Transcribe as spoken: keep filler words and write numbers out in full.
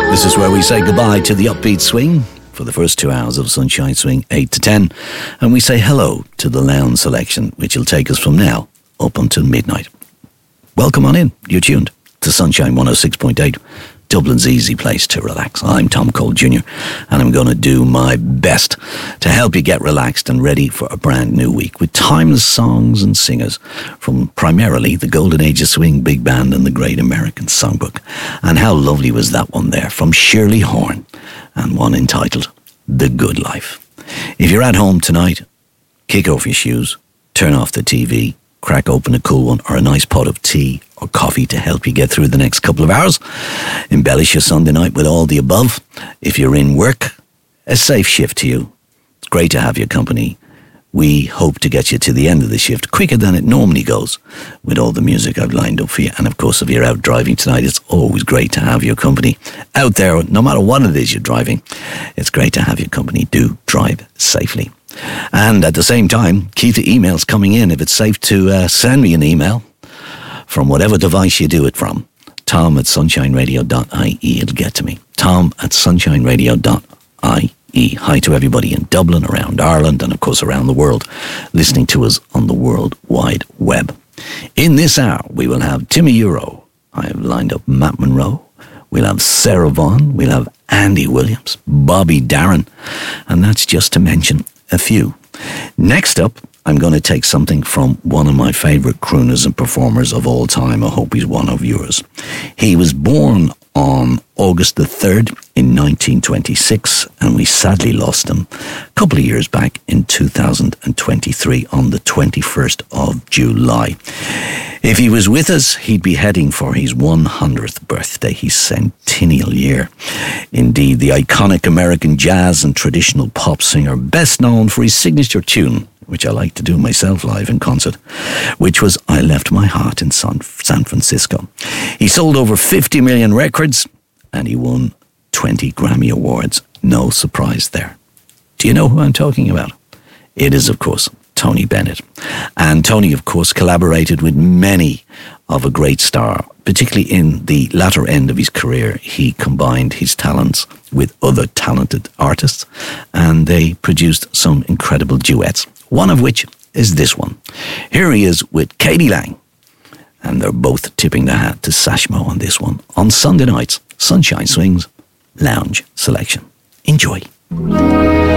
This is where we say goodbye to the upbeat swing for the first two hours of Sunshine Swing, eight to ten. And we say hello to the lounge selection, which will take us from now up until midnight. Welcome on in. You're tuned to Sunshine one oh six point eight, Dublin's easy place to relax. I'm Tom Cole Junior, and I'm going to do my best to help you get relaxed and ready for a brand new week with timeless songs and singers from primarily the Golden Age of Swing Big Band and the Great American Songbook. And how lovely was that one there from Shirley Horn, and one entitled The Good Life. If you're at home tonight, kick off your shoes, turn off the T V, crack open a cool one or a nice pot of tea or coffee to help you get through the next couple of hours. Embellish your Sunday night with all the above. If you're in work, a safe shift to you. It's great to have your company. We hope to get you to the end of the shift quicker than it normally goes with all the music I've lined up for you. And of course, if you're out driving tonight, it's always great to have your company out there. No matter what it is you're driving, it's great to have your company. Do drive safely. And at the same time, keep the emails coming in. If it's safe to uh, send me an email from whatever device you do it from, tom at sunshine radio dot I E, it'll get to me. Tom at sunshine radio dot I E. Hi to everybody in Dublin, around Ireland, and of course around the world, listening to us on the World Wide Web. In this hour, we will have Timmy Euro. I have lined up Matt Monroe. We'll have Sarah Vaughan. We'll have Andy Williams, Bobby Darin, and that's just to mention a few. Next up, I'm going to take something from one of my favourite crooners and performers of all time. I hope he's one of yours. He was born on August the third in nineteen twenty-six, and we sadly lost him a couple of years back in two thousand twenty-three on the twenty-first of July. If he was with us, he'd be heading for his one hundredth birthday, his centennial year. Indeed, the iconic American jazz and traditional pop singer, best known for his signature tune, which I like to do myself live in concert, which was I Left My Heart in San Francisco. He sold over fifty million records, and he won twenty Grammy Awards. No surprise there. Do you know who I'm talking about? It is, of course, Tony Bennett. And Tony, of course, collaborated with many of a great star, particularly in the latter end of his career. He combined his talents with other talented artists, and they produced some incredible duets, one of which is this one. Here he is with Katie Lang, and they're both tipping the hat to Sashmo on this one. On Sunday nights, Sunshine Swings Lounge Selection. Enjoy.